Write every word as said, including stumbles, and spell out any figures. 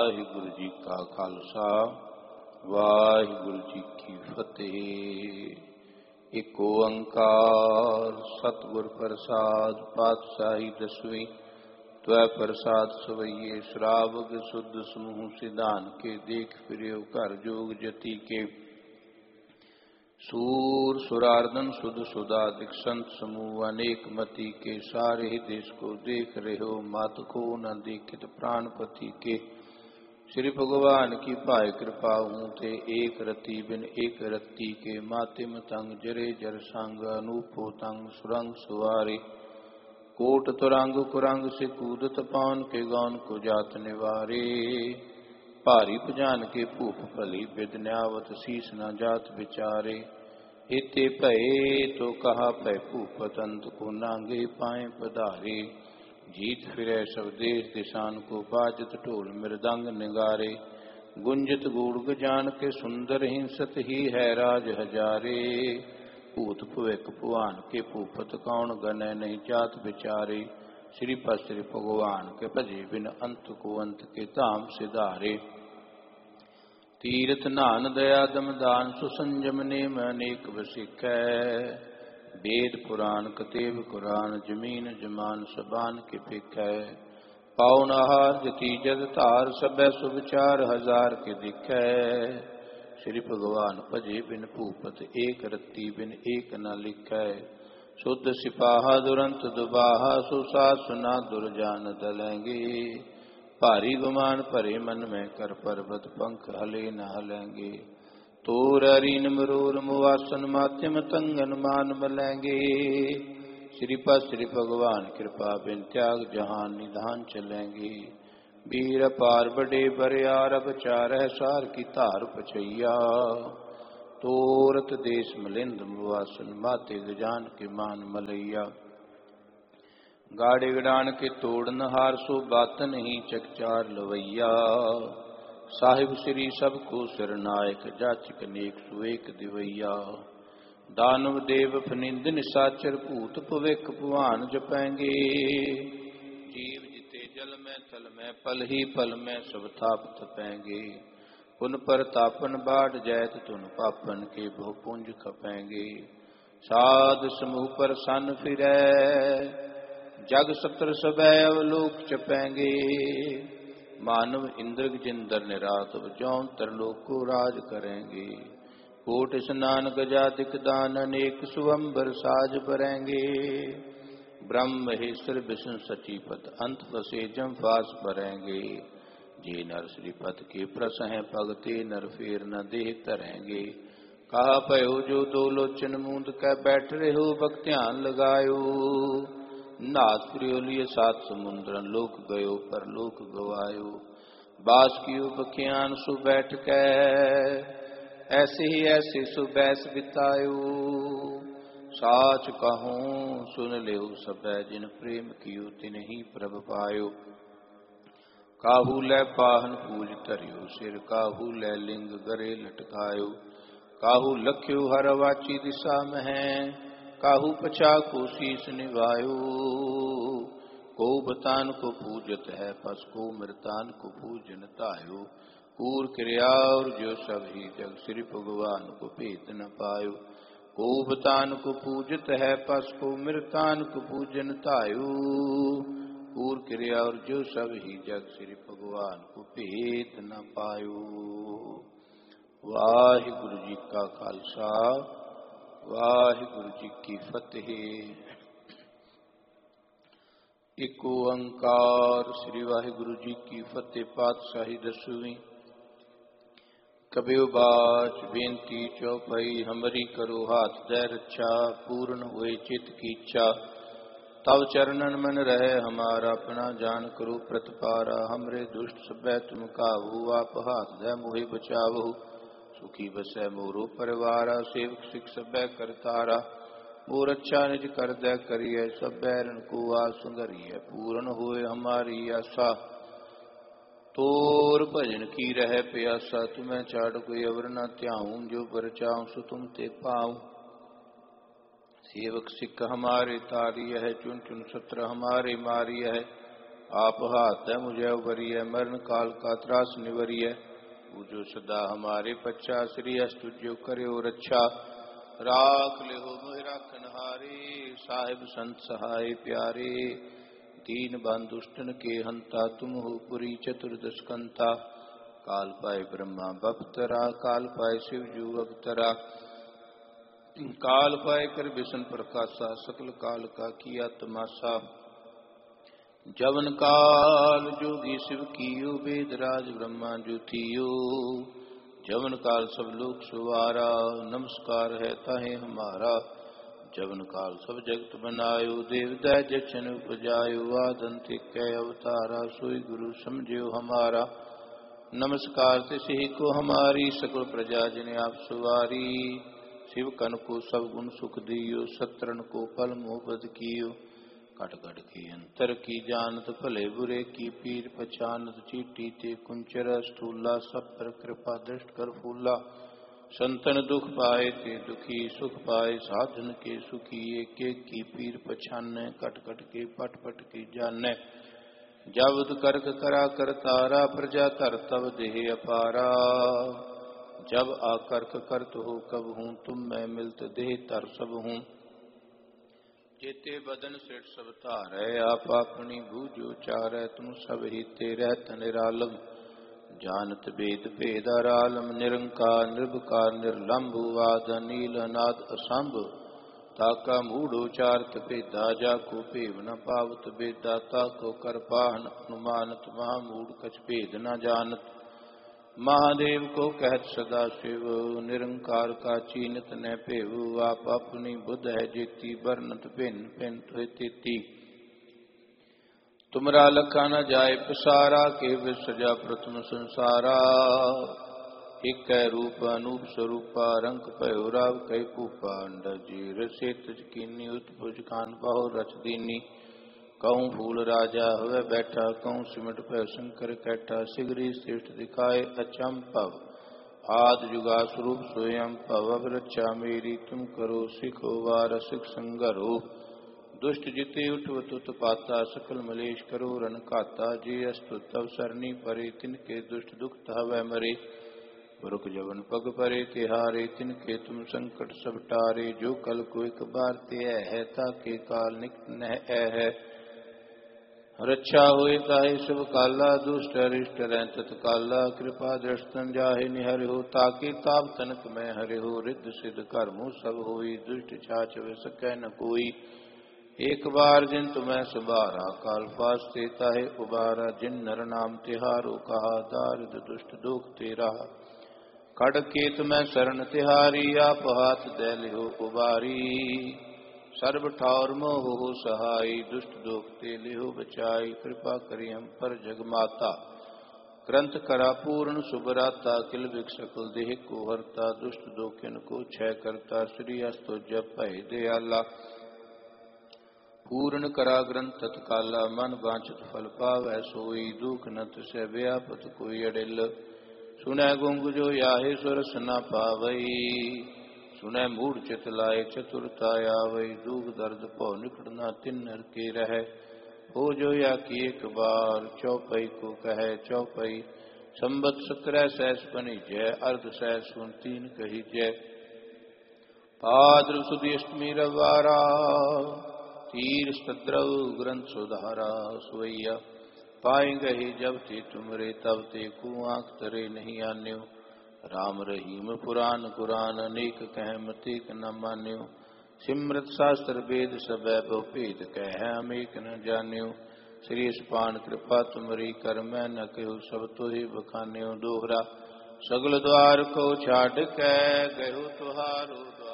वाहिगुरु जी का खालसा वाहिगुरु जी की फतेह। एक ओंकार सतगुर प्रसाद पातशाही दसवीं त्वै प्रसाद सवैये श्रावक शुद्ध समूह सिद्धान के देख फिरे कर जोग जति के सूर सुरार्दन सुध सुधा दीक्षंत समूह अनेक मति के सारे ही देश को देख रहे हो मात को न देखित प्राणपति के श्री भगवान की पाए कृपा हूँ थे एक रति बिन एक रत्ती के मातिम तंग जरे जर संग अनूपो तंग सुरंग सुवारे कोट तुरंग कुरंग से कूदत पान के गौन को जात निवारे भारी पजान के भूप भली बिदन्यावत शीस न जात विचारे इते भये तो कहा पै भूपत अंत को नांगे पाए पधारे जीत फिरे सब देश दिशान को बाजत ढोल मृदंग निगारे गुंजित गूढ़ गजान के सुंदर हिंसत ही है राज हजारे भूत भविक भुआन के भूपत कौन गने नहीं जात विचारे श्रीपद श्री भगवान के भजे बिन अंत को अंत के धाम सिधारे तीर्थ नान दया दमदान सुसंजम नेम अनेक वसिक वेद पुराण कतेब कुरान जमीन जमान सबान के पिक पावन आहार जति जद तार सब सुविचार हजार के दिख श्री भगवान भजे बिन भूपत एक रत्ती बिन एक न लिख शुद्ध सिपाहा दुरंत दुबाहा सुसा सुना दुर्जान दलेंगे भारी गुमान भरे मन में कर पर्वत पंख हले न हलेंगे तोर अरीन मरूर मुवासन माध्यम तंगन मान मलेंगे श्रीपद श्री भगवान कृपा बिन त्याग जहान निधान चलेंगे वीर पार बड़े बरियार बचार सार की तार पचैया तोरत देश मलिंद मुवासन माते गजान के मान मलैया गाड़े गड़ान के तोड़ नहार सो बात नहीं चकचार लवैया साहिब श्री सबको सिरनायक जाचिक नेक सुएक दिवैया दानव देव फनिंद निशाचर भूत भविक भुआन जपेंगे जीव जिते जल में थल में पल ही पल में सब थाप थपेंगे पुन पर तापन बाढ़ जैत तुन पापन के बहु पुंज खपेंगे साध समूह पर सन फिरै जग सत्र सबै अवलोक चपेंगे मानव इंद्र जिंदर निरात जौन तरलोक को राज करेंगे कोट स्नान गजादिक दान अनेक सुअंबर साज भरेंगे ब्रह्म महेश्वर विष्णु सचीपत अंत फसे जम फास भरेंगे जे नर श्रीपद के प्रस हैं भगते नर फेर न देह तरेंगे कहा पयो जो दो लोचन मूंद कै बैठ रहे हो भक्त्यान लगायो नाथ प्रियोलिय सात समुद्रन लोक गयो पर लोक गवायो बास कियो बखियान सु बैठ कै ऐसे ही ऐसे सु बैस बितायो साच कहूँ सुन ले सब जिन प्रेम कियो तिन ही प्रभ पायो काहू लै पाहन पूज धरियो सिर काहू लै लिंग गरे लटकायो काहू लख्यो हर वाची दिशा में काहू पछा को शीस निभायो को बतान को पूजत है पस को मृतान को पूजन तायो कूर क्रिया और जो सब ही जग श्री भगवान को भेद न पायो को बतान को पूजत है पस को मृतान को पूजन तायो पूर क्रिया और जो सब ही जग श्री भगवान को भेद न पायो। वाहिगुरु जी का खालसा वाहिगुरु जी की फतेह। एक ओंकार श्री वाहिगुरु जी की फतेह। पातशाही दसवीं। कबीर बाच बेनती चौपाई हमरी करो हाथ दे रक्षा पूर्ण हुए चित्त की इच्छा तब चरणन मन रहे हमारा अपना जान करो प्रतिपारा हमरे दुष्ट सब तुम काबू आप हाथ दे मोहे बचावो सुखी बसै मोरो परिवारा सेवक सिख सब करतारा मोर अच्छा निज कर दे करिए सब बैरन को आसुंगरिए पूर्ण हुए हमारी आशा तोर भजन की रह प्यासा तुम्हें चाड़ कोई अवर न त्याऊं जो पर चाऊं सो तुम ते पाऊं सेवक सिख हमारे तारी है चुन चुन सत्र हमारे मारी है आप हाथ है मुझे उबरिय, मरण काल का त्रास निवरिय। पूजो सदा हमारे पच्छा, श्री अस्तुजो करो रक्षा। राख ले हो मोहि राखन हारे, साहिब संत सहाय प्यारे। दीन बंधु दुष्टन के हंता, तुम हो पुरी चतुर्दश कंता। काल पाए ब्रह्मा बपतरा, काल पाए शिव जू अवतरा। काल पाए कर बिशन प्रकाशा, सकल काल का किया तमाशा। जवन काल जोगी शिव कीयो, वेद राज ब्रह्मा जो थियो। जवन काल सब लोक सुवारा, नमस्कार है ताहे हमारा। जवन काल सब जगत बनायो, देव दै जछन उपजायो। आदंतिक कै अवतारा, सोई गुरु समझियो हमारा। नमस्कार तिसहि को हमारी, सकल प्रजा जिने आप सुवारी। शिव कन को सब गुण सुख दियो, सत्रन को पल मोह बद कियो। कट कट की अंतर की जानत, भले बुरे की पीर पहचानत। चीटी ते कुंचर स्थूला, सब पर कृपा दृष्ट कर फूला। संतन दुख पाए ते दुखी, सुख पाए साधन के सुखी। एक एक की पीर पहचाने, कट कट के पट पट की जाने। जब करक करा कर तारा, प्रजा तर तब देह अपारा। जब आकर्क करत हो कब हूँ, तुम मैं मिलत देह तर सब हूँ। जेते बदन सिर सब धारै, आप अपनी बूझो चारै। तुम सब हिते रहत निरालम, जानत वेद भेद आलम। निरंकार निर्विकार निर्लंभ, आद अनील अनाद असंभ। ताका मूढ़ उचारत भेदा, जाको भेव न पावत बेदा। ताको कर पाहन अनुमानत, महामूढ़ कछ भेद न जानत। महादेव को कहत सदा शिव, निरंकार का चीनत न भेव। आप अपनी बुद्ध है जेती, बरनत भिन्न भिन्न तुहि तेती। तुमरा लखा न जाय पसारा, के विसर्जा प्रथम संसारा। एक रूप अनूप स्वरूपा, रंग भयो राव कई कूपा। अंडजी रसे तज कीनी, उत्भुज कान बाहु रच दीनी। कहूँ फूल राजा हुए बैठा, कहूँ सिमट पै शंकर कैठा। सिगरी श्रेष्ठ दिखाए अचंभव, आद जुगा स्वरूप स्वयं भव। अब रक्षा मेरी तुम करो, सिखो वार सिख संगरो। दुष्ट जिते उठवत उत्पाता, सकल मलेश करो रन खाता। जे अस्तुत तव सरनी परे, तिनके दुष्ट दुख हवै मरे। पुरख जवन पग परे तिहारे, तिनके तुम संकट सब टारे। जो कल को एक बार ते है, ताके काल निकट न है। रक्षा होए ताहे सब काला, दुष्ट अरिष्ट रह तत्काला। कृपा दृष्टन जाहे निहर हो, ताकि ताप तनक में हरे हो। रिद्ध सिद्ध कर्मु सब होई, दुष्ट छाछ वे सकै न कोई। एक बार जिन तुम्हें सुबारा, काल फास्ते ताहे उबारा। जिन नर नाम तिहारो कहा, दारिद दुष्ट दुख तेरा। खड़ केत में शरण तिहारी, आप हाथ दे लिहो उबारी। सर्व ठावर मोह हो सहाय, दुष्ट दोख ते लिहो बचाई। कृपा करी हम पर जगमाता, ग्रंथ करा पूर्ण सुभराता। किल बिक सकल देह को हरता, दुष्ट दोखिन को क्षय करता। श्री अस्तो जप भय दयाला, पूर्ण करा ग्रंथ तत्काला। मन वांछित फल पावै सोई, दुख न तिसै व्यापत कोई अड़िल। सुनै गुंग जो याहे सुरस न पावई, सुनै मूढ़ चित लाए चतुरता आवई। दुख दर्द भौ निकट न तिन नर के रहे, हो जो या की एक बार। चौपई को कहे चौपई, संबत सत्रह सहस बनी जय। अर्ध सहस सुन तीन कही जय। भाद्र सुदी अष्टमी रवारा, तीर सद्रव ग्रंथ सुधारा। सोइया पाए गही जब ते तुमरे, तब ते को आंख तरे नहीं आन्यो। राम रहीम पुराण कुरान, अनेक कह मतीक न मान्यो। सिमरत शास्त्र वेद सब बहु भेद, कह अमेक न जान्यो। श्री पान कृपा तुमरी, कर मैं न कहु सब तुहि बखान्यो। दोहरा सगल द्वार को छाड़ कै, गयो तुहारो